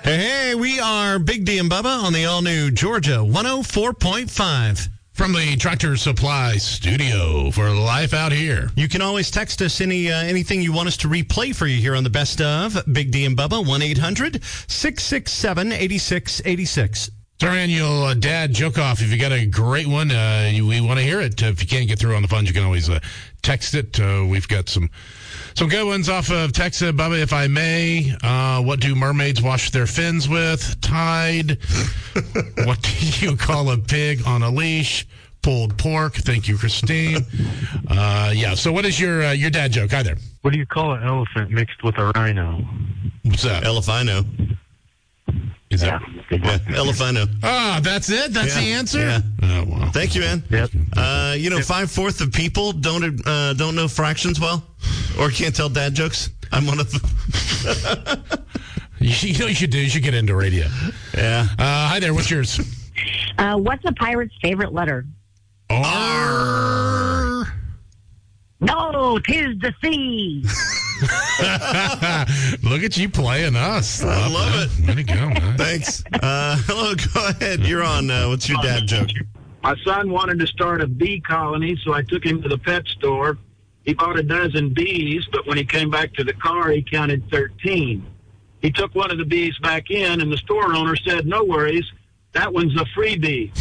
Hey, we are Big D and Bubba on the all-new Georgia 104.5. From the Tractor Supply Studio for Life Out Here. You can always text us anything you want us to replay for you here on the Best of Big D and Bubba, 1-800-667-8686. It's our annual dad joke-off. If you got a great one, we want to hear it. If you can't get through on the phone, you can always text it. We've got some good ones off of text. Bubba, if I may, what do mermaids wash their fins with? Tide. What do you call a pig on a leash? Pulled pork. Thank you, Christine. So what is your dad joke? Hi there. What do you call an elephant mixed with a rhino? What's that? Elefino. Is that? Yeah, Elefino. Oh, that's it? That's the answer? Yeah. Oh, wow. Thank you, man. Yep. 5/4 of people don't know fractions well or can't tell dad jokes. I'm one of them. You should get into radio. Yeah. Hi there. What's yours? What's a pirate's favorite letter? R. No, 'tis the sea. Look at you playing us. I love it. Way to go, man. Thanks. Hello, go ahead. You're on. What's your dad joke? My son wanted to start a bee colony, so I took him to the pet store. He bought a dozen bees, but when he came back to the car, he counted 13. He took one of the bees back in, and the store owner said, "No worries, that one's a freebie."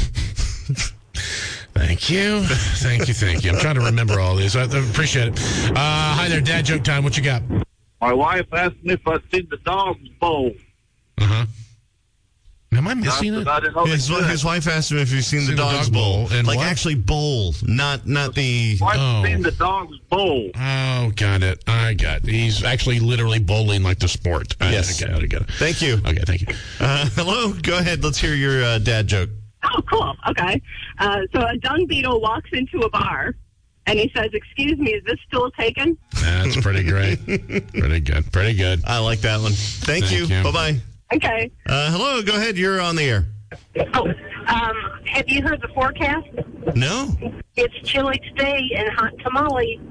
Thank you. I'm trying to remember all these. I appreciate it. Hi there, dad joke time. What you got? My wife asked me if I'd seen the dog's bowl. Uh-huh. Am I missing it? I didn't know His wife asked him if he's seen the dog's bowl. And like what? Actually bowl, not the... I've seen the dog's bowl. Oh, got it. I got it. He's actually literally bowling like the sport. Yes. I get it. Thank you. Okay, thank you. Hello, go ahead. Let's hear your dad joke. Oh, cool. Okay. So a dung beetle walks into a bar, and he says, "Excuse me, is this still taken?" That's pretty great. Pretty good. I like that one. Thank you. Bye-bye. Okay. Hello, go ahead. You're on the air. Oh, have you heard the forecast? No? It's chilly today and hot tamale.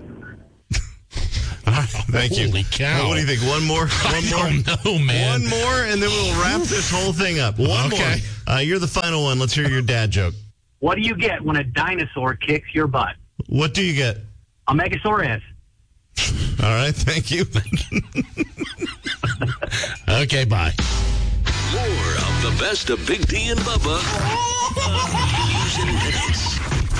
Thank you. Holy cow. What do you think? One more? I don't know, man. One more, and then we'll wrap this whole thing up. One more. You're the final one. Let's hear your dad joke. What do you get when a dinosaur kicks your butt? What do you get? A Megasaurus. All right, thank you. Okay, bye. More of the Best of Big D and Bubba. News and minutes.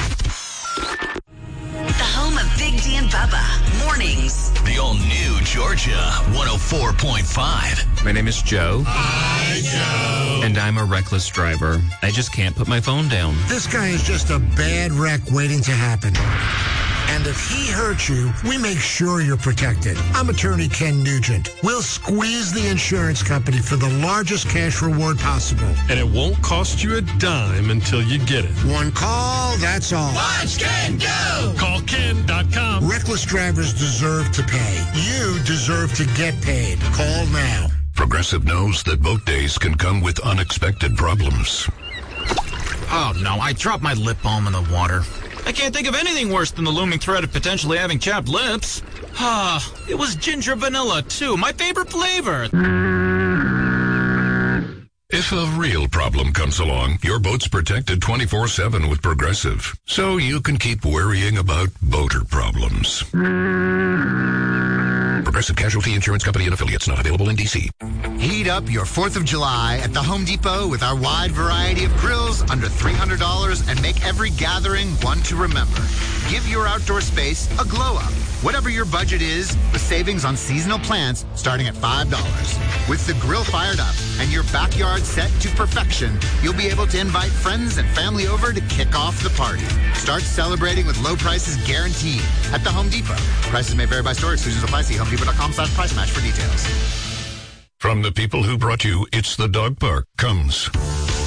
The home of Big D and Bubba. Mornings. The all-new Georgia 104.5. My name is Joe. Hi, Joe. And I'm a reckless driver. I just can't put my phone down. This guy is just a bad wreck waiting to happen. And if he hurts you, we make sure you're protected. I'm attorney Ken Nugent. We'll squeeze the insurance company for the largest cash reward possible. And it won't cost you a dime until you get it. One call, that's all. Watch Ken go! Call Ken.com. Reckless drivers deserve to pay. You deserve to get paid. Call now. Progressive knows that boat days can come with unexpected problems. Oh, no, I dropped my lip balm in the water. I can't think of anything worse than the looming threat of potentially having chapped lips. It was ginger vanilla, too. My favorite flavor. If a real problem comes along, your boat's protected 24/7 with Progressive. So you can keep worrying about boater problems. Progressive Casualty Insurance Company and Affiliates, not available in D.C. Heat up your 4th of July at the Home Depot with our wide variety of grills under $300 and make every gathering one to remember. Give your outdoor space a glow up. Whatever your budget is, with savings on seasonal plants starting at $5. With the grill fired up and your backyard set to perfection, you'll be able to invite friends and family over to kick off the party. Start celebrating with low prices guaranteed at the Home Depot. Prices may vary by store. Exclusions apply. See HomeDepot.com/price match for details. From the people who brought you It's the Dog Park comes